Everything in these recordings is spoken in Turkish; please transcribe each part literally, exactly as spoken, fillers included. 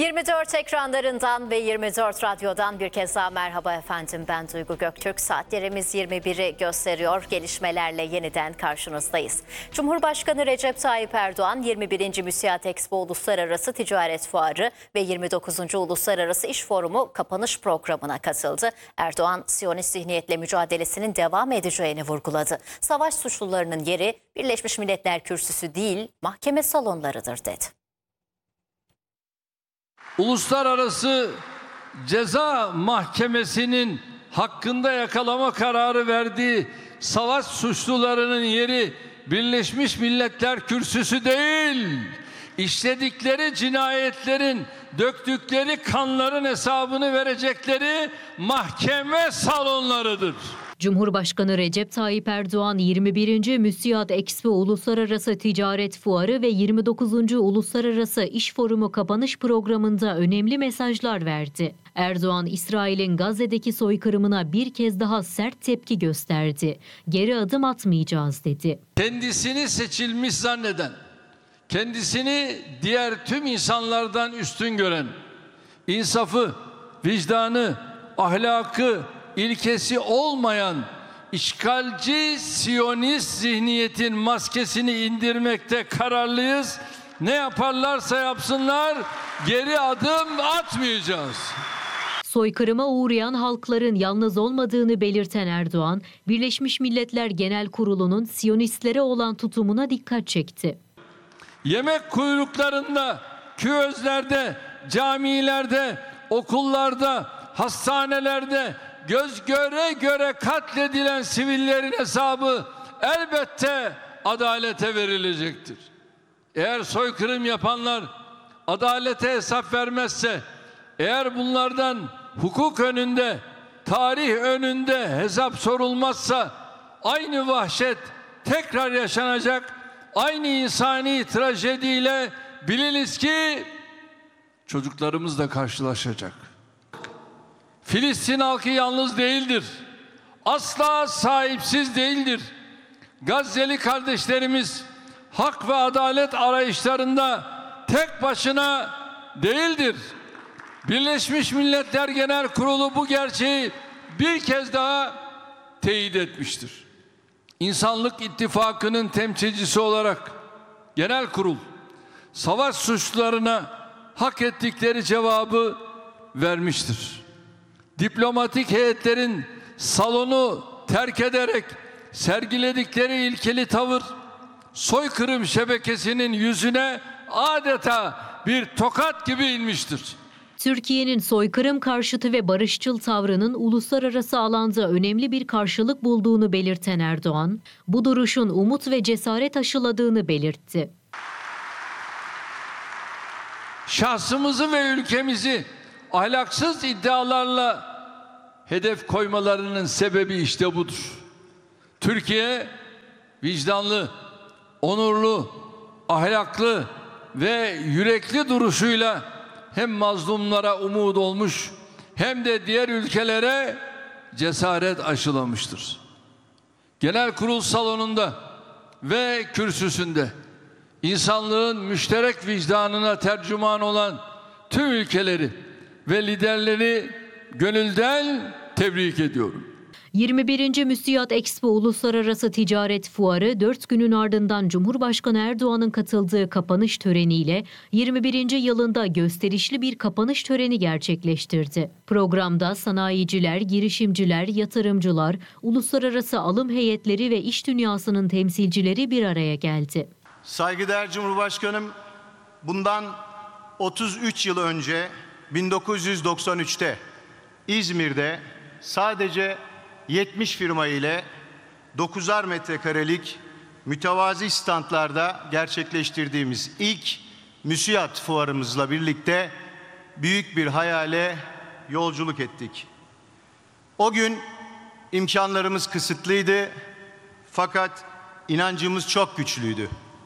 yirmi dört ekranlarından ve yirmi dört radyodan bir kez daha merhaba efendim. Ben Duygu Göktürk. Saatlerimiz yirmi biri gösteriyor. Gelişmelerle yeniden karşınızdayız. Cumhurbaşkanı Recep Tayyip Erdoğan yirmi birinci Müsiat Expo Uluslararası Ticaret Fuarı ve yirmi dokuzuncu Uluslararası İş Forumu kapanış programına katıldı. Erdoğan, Siyonist zihniyetle mücadelesinin devam edeceğini vurguladı. Savaş suçlularının yeri Birleşmiş Milletler Kürsüsü değil, mahkeme salonlarıdır dedi. Uluslararası Ceza Mahkemesi'nin hakkında yakalama kararı verdiği savaş suçlularının yeri Birleşmiş Milletler Kürsüsü değil, işledikleri cinayetlerin, döktükleri kanların hesabını verecekleri mahkeme salonlarıdır. Cumhurbaşkanı Recep Tayyip Erdoğan yirmi birinci Müsiat Expo Uluslararası Ticaret Fuarı ve yirmi dokuzuncu Uluslararası İş Forumu kapanış programında önemli mesajlar verdi. Erdoğan, İsrail'in Gazze'deki soykırımına bir kez daha sert tepki gösterdi. Geri adım atmayacağız dedi. Kendisini seçilmiş zanneden, kendisini diğer tüm insanlardan üstün gören, insafı, vicdanı, ahlakı, ilkesi olmayan işgalci Siyonist zihniyetin maskesini indirmekte kararlıyız. Ne yaparlarsa yapsınlar geri adım atmayacağız. Soykırıma uğrayan halkların yalnız olmadığını belirten Erdoğan, Birleşmiş Milletler Genel Kurulu'nun Siyonistlere olan tutumuna dikkat çekti. Yemek kuyruklarında, küözlerde, camilerde, okullarda, hastanelerde göz göre göre katledilen sivillerin hesabı elbette adalete verilecektir. Eğer soykırım yapanlar adalete hesap vermezse, eğer bunlardan hukuk önünde, tarih önünde hesap sorulmazsa aynı vahşet tekrar yaşanacak, aynı insani trajediyle biliniz ki çocuklarımız da karşılaşacak. Filistin halkı yalnız değildir. Asla sahipsiz değildir. Gazze'li kardeşlerimiz hak ve adalet arayışlarında tek başına değildir. Birleşmiş Milletler Genel Kurulu bu gerçeği bir kez daha teyit etmiştir. İnsanlık İttifakı'nın temsilcisi olarak Genel Kurul savaş suçlularına hak ettikleri cevabı vermiştir. Diplomatik heyetlerin salonu terk ederek sergiledikleri ilkeli tavır, soykırım şebekesinin yüzüne adeta bir tokat gibi inmiştir. Türkiye'nin soykırım karşıtı ve barışçıl tavrının uluslararası alanda önemli bir karşılık bulduğunu belirten Erdoğan, bu duruşun umut ve cesaret aşıladığını belirtti. Şahsımızı ve ülkemizi ahlaksız iddialarla hedef koymalarının sebebi işte budur. Türkiye vicdanlı, onurlu, ahlaklı ve yürekli duruşuyla hem mazlumlara umut olmuş hem de diğer ülkelere cesaret aşılamıştır. Genel kurul salonunda ve kürsüsünde insanlığın müşterek vicdanına tercüman olan tüm ülkeleri ve liderleri gönülden tebrik ediyorum. yirmi birinci Müsiat Expo Uluslararası Ticaret Fuarı dört günün ardından Cumhurbaşkanı Erdoğan'ın katıldığı kapanış töreniyle yirmi birinci yılında gösterişli bir kapanış töreni gerçekleştirdi. Programda sanayiciler, girişimciler, yatırımcılar, uluslararası alım heyetleri ve iş dünyasının temsilcileri bir araya geldi. Saygıdeğer Cumhurbaşkanım, bundan otuz üç yıl önce bin dokuz yüz doksan üç'te İzmir'de sadece yetmiş firma ile dokuzar metrekarelik mütevazi standlarda gerçekleştirdiğimiz ilk Müsiat fuarımızla birlikte büyük bir hayale yolculuk ettik. O gün imkanlarımız kısıtlıydı fakat inancımız çok güçlüydü.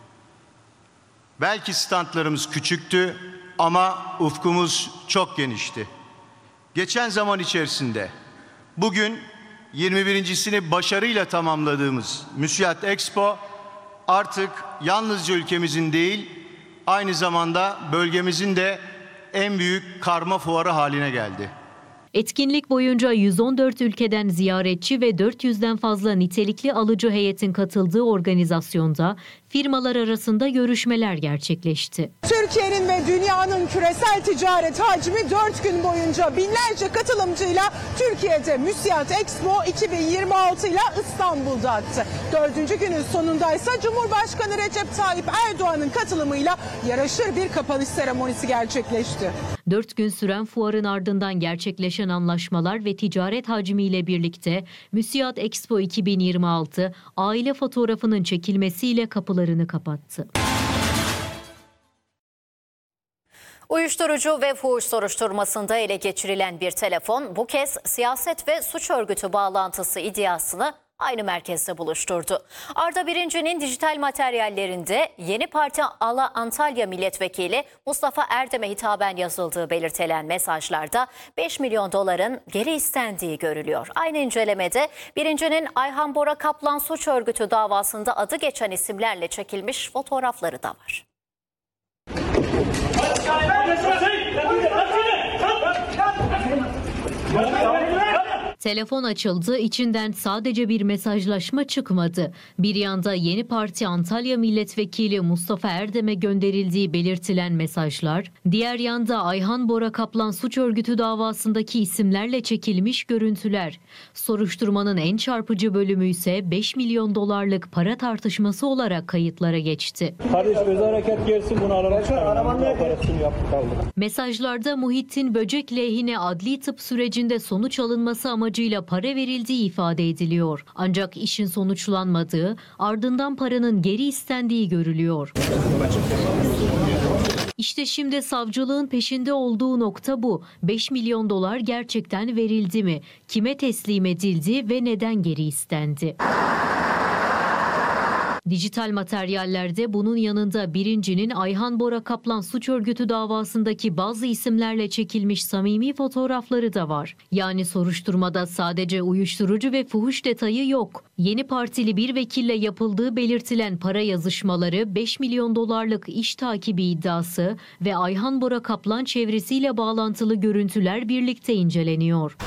Belki standlarımız küçüktü ama ufkumuz çok genişti. Geçen zaman içerisinde bugün yirmi birincisini başarıyla tamamladığımız Müsiat Expo artık yalnızca ülkemizin değil, aynı zamanda bölgemizin de en büyük karma fuarı haline geldi. Etkinlik boyunca yüz on dört ülkeden ziyaretçi ve dört yüzden fazla nitelikli alıcı heyetin katıldığı organizasyonda firmalar arasında görüşmeler gerçekleşti. Türkiye'nin ve dünyanın küresel ticaret hacmi dört gün boyunca binlerce katılımcıyla Türkiye'de Müsiyat Expo iki bin yirmi altı ile İstanbul'da attı. Dördüncü günün sonundaysa Cumhurbaşkanı Recep Tayyip Erdoğan'ın katılımıyla yaraşır bir kapanış seremonisi gerçekleşti. Dört gün süren fuarın ardından gerçekleşen anlaşmalar ve ticaret hacmiyle birlikte Müsiyat Expo iki bin yirmi altı aile fotoğrafının çekilmesiyle kapılarını kapattı. Uyuşturucu ve fuhuş soruşturmasında ele geçirilen bir telefon bu kez siyaset ve suç örgütü bağlantısı iddiasını aynı merkezde buluşturdu. Arda Birinci'nin dijital materyallerinde Yeni Parti Ala Antalya Milletvekili Mustafa Erdem'e hitaben yazıldığı belirtilen mesajlarda beş milyon doların geri istendiği görülüyor. Aynı incelemede Birinci'nin Ayhan Bora Kaplan suç örgütü davasında adı geçen isimlerle çekilmiş fotoğrafları da var. Telefon açıldı, içinden sadece bir mesajlaşma çıkmadı. Bir yanda Yeni Parti Antalya Milletvekili Mustafa Erdem'e gönderildiği belirtilen mesajlar, diğer yanda Ayhan Bora Kaplan suç örgütü davasındaki isimlerle çekilmiş görüntüler. Soruşturmanın en çarpıcı bölümü ise beş milyon dolarlık para tartışması olarak kayıtlara geçti. Kardeş özel hareket gelsin bunu alalım. Operasyonu yaptık aldık. Mesajlarda Muhittin Böcek lehine adli tıp sürecinde sonuç alınması amacıyla para verildiği ifade ediliyor. Ancak işin sonuçlanmadığı, ardından paranın geri istendiği görülüyor. İşte şimdi savcılığın peşinde olduğu nokta bu. beş milyon dolar gerçekten verildi mi? Kime teslim edildi ve neden geri istendi? Dijital materyallerde bunun yanında Birinci'nin Ayhan Bora Kaplan suç örgütü davasındaki bazı isimlerle çekilmiş samimi fotoğrafları da var. Yani soruşturmada sadece uyuşturucu ve fuhuş detayı yok. Yeni Partili bir vekille yapıldığı belirtilen para yazışmaları, beş milyon dolarlık iş takibi iddiası ve Ayhan Bora Kaplan çevresiyle bağlantılı görüntüler birlikte inceleniyor.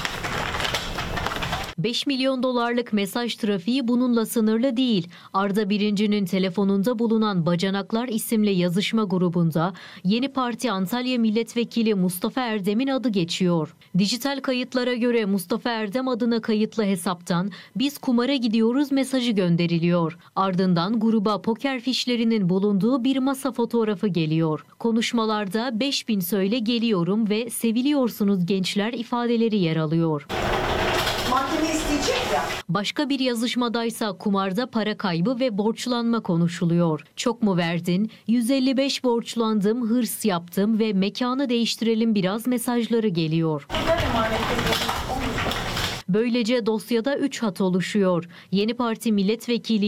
beş milyon dolarlık mesaj trafiği bununla sınırlı değil. Arda Birinci'nin telefonunda bulunan Bacanaklar isimli yazışma grubunda Yeni Parti Antalya Milletvekili Mustafa Erdem'in adı geçiyor. Dijital kayıtlara göre Mustafa Erdem adına kayıtlı hesaptan "Biz kumara gidiyoruz" mesajı gönderiliyor. Ardından gruba poker fişlerinin bulunduğu bir masa fotoğrafı geliyor. Konuşmalarda beş bin söyle geliyorum ve seviliyorsunuz gençler ifadeleri yer alıyor. Mahkeme isteyecek ya. Başka bir yazışmadaysa kumarda para kaybı ve borçlanma konuşuluyor. Çok mu verdin? yüz elli beş borçlandım, hırs yaptım ve mekanı değiştirelim biraz mesajları geliyor. Böylece dosyada üç hat oluşuyor. Yeni Parti milletvekili